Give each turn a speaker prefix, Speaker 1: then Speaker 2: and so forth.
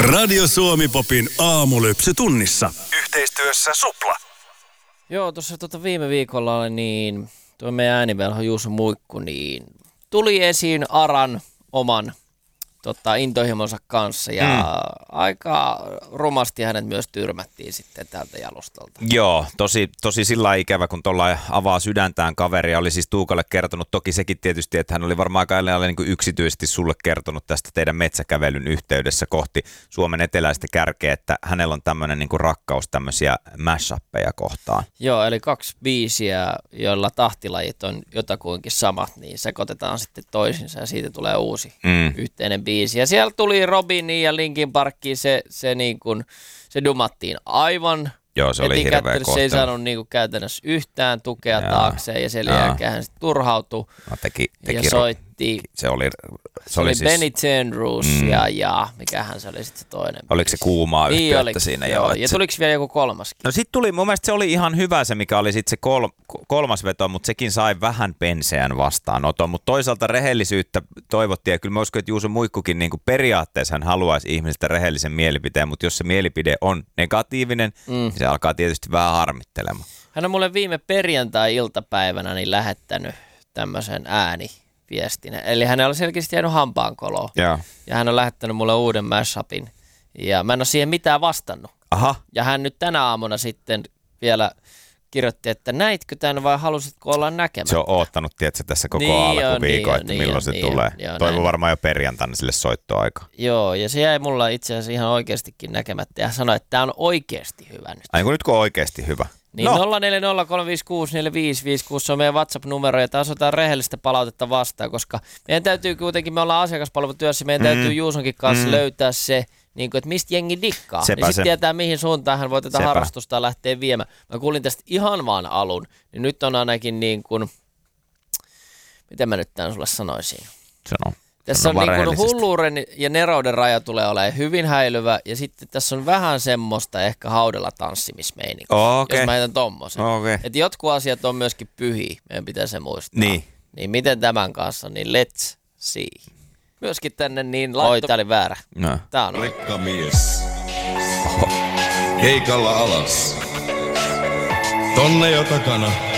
Speaker 1: Radio Suomi Popin aamulypsy tunnissa. Yhteistyössä Supla.
Speaker 2: Joo, tuossa viime viikolla niin tuo meidän äänivelho Juuso Muikku niin tuli esiin Aran oman intohimonsa kanssa ja aika rumasti hänet myös tyrmättiin sitten täältä jalustalta.
Speaker 3: Joo, tosi sillä ikävä, kun tuolla avaa sydäntään kaveri. Oli siis Tuukalle kertonut, toki sekin tietysti, että hän oli varmaan aika niin kuin yksityisesti sulle kertonut tästä teidän metsäkävelyn yhteydessä kohti Suomen eteläistä kärkeä, että hänellä on tämmöinen niin kuin rakkaus tämmöisiä mashupeja kohtaan.
Speaker 2: Joo, eli 2 biisiä, joilla tahtilajit on jotakuinkin samat, niin sekoitetaan sitten toisinsa ja siitä tulee uusi yhteinen biisi. Ja siellä tuli Robinin ja Linkin Parkkiin, se dumattiin aivan.
Speaker 3: Joo, se oli hirveä kohtelu.
Speaker 2: Se ei saanut käytännössä yhtään tukea taakseen ja sen jälkeen hän sitten turhautui ja soitti.
Speaker 3: Se oli
Speaker 2: siis Benny Andrews ja mikähän se oli sitten se toinen.
Speaker 3: Oliko se kuumaa yhteyttä siinä?
Speaker 2: Joo, ja tuliko vielä joku kolmaskin?
Speaker 3: No sit tuli, mun mielestä se oli ihan hyvä se, mikä oli sitten se kolmas veto, mutta sekin sai vähän penseän vastaanoton. Mutta toisaalta rehellisyyttä toivottiin, ja kyllä mä uskon, että Juuso Muikkukin niin kuin periaatteessa hän haluaisi ihmisiltä rehellisen mielipiteen, mutta jos se mielipide on negatiivinen, niin se alkaa tietysti vähän harmittelemaan.
Speaker 2: Hän on mulle viime perjantai-iltapäivänä niin lähettänyt tämmöisen ääniviestin. Eli hänellä on selkeästi jäänyt hampaankoloon. Ja hän on lähettänyt mulle uuden mashupin. Ja mä en ole siihen mitään vastannut.
Speaker 3: Aha.
Speaker 2: Ja hän nyt tänä aamuna sitten vielä kirjoitti, että näitkö tämän vai halusitko olla näkemättä?
Speaker 3: Se on oottanut, tiedätkö, tässä koko alkuviikon, että milloin se tulee. Toivon varmaan jo perjantaina sille soittoaika.
Speaker 2: Joo, ja se jäi mulla itse asiassa ihan oikeastikin näkemättä. Ja sanoi, että tämä on oikeasti hyvä nyt.
Speaker 3: Ai kun nyt kun on oikeasti hyvä.
Speaker 2: Niin 0403564556 se on meidän WhatsApp-numero ja taas otetaan rehellistä palautetta vastaan, koska meidän täytyy kuitenkin, me ollaan asiakaspalvelutyössä, meidän täytyy Juusonkin kanssa löytää se, niin kuin, että mistä jengi dikkaa. Niin sitten tietää, mihin suuntaan hän voi tätä harrastusta lähteä viemään. Mä kuulin tästä ihan vaan alun, niin nyt on ainakin niin kuin, miten mä nyt tämän sulle sanoisin?
Speaker 3: Sano.
Speaker 2: Tässä on niin kuin hulluuden ja nerouden raja tulee olemaan hyvin häilyvä ja sitten tässä on vähän semmoista ehkä haudella tanssimismeininkiä, jos mä heitän tommosen. Että jotkut asiat on myöskin pyhiä, meidän pitää se muistaa. Niin miten tämän kanssa, niin let's see. Myöskin tänne niin tää oli väärä.
Speaker 3: No.
Speaker 2: Tää on
Speaker 4: Rekkamies. Keikalla alas. Tonne jo takana.